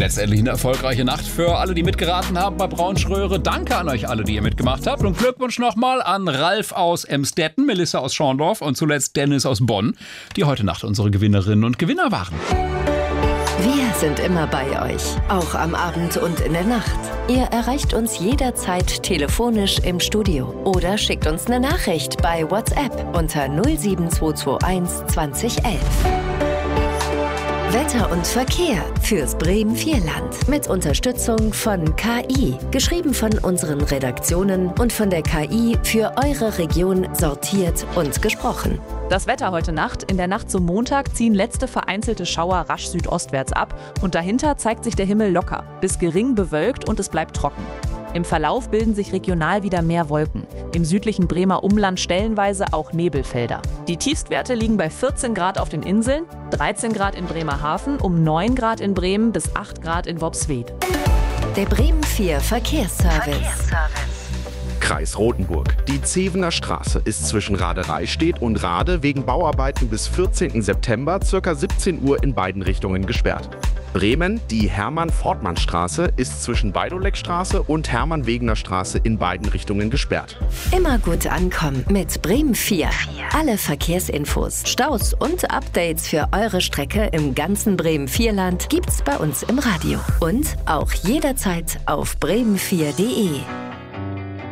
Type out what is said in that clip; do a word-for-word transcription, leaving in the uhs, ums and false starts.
Letztendlich eine erfolgreiche Nacht für alle, die mitgeraten haben bei Braunschröhre. Danke an euch alle, die ihr mitgemacht habt. Und Glückwunsch nochmal an Ralf aus Emstetten, Melissa aus Schorndorf und zuletzt Dennis aus Bonn, die heute Nacht unsere Gewinnerinnen und Gewinner waren. Wir sind immer bei euch, auch am Abend und in der Nacht. Ihr erreicht uns jederzeit telefonisch im Studio oder schickt uns eine Nachricht bei WhatsApp unter null sieben zwei zwei eins zwanzig elf. Wetter und Verkehr fürs Bremen-Vierland mit Unterstützung von K I. Geschrieben von unseren Redaktionen und von der K I für eure Region sortiert und gesprochen. Das Wetter heute Nacht. In der Nacht zum Montag ziehen letzte vereinzelte Schauer rasch südostwärts ab. Und dahinter zeigt sich der Himmel locker, bis gering bewölkt und es bleibt trocken. Im Verlauf bilden sich regional wieder mehr Wolken. Im südlichen Bremer Umland stellenweise auch Nebelfelder. Die Tiefstwerte liegen bei vierzehn Grad auf den Inseln, dreizehn Grad in Bremerhaven, um neun Grad in Bremen bis acht Grad in Worpswede. Der Bremen vier Verkehrsservice. Verkehrsservice. Kreis Rothenburg. Die Zevener Straße ist zwischen Radereistedt und Rade wegen Bauarbeiten bis vierzehnten September ca. siebzehn Uhr in beiden Richtungen gesperrt. Bremen, die Hermann-Fortmann-Straße ist zwischen Beidoleckstraße und Hermann-Wegener-Straße in beiden Richtungen gesperrt. Immer gut ankommen mit Bremen vier. Alle Verkehrsinfos, Staus und Updates für eure Strecke im ganzen Bremen-Vierland gibt's bei uns im Radio. Und auch jederzeit auf bremen vier punkt de.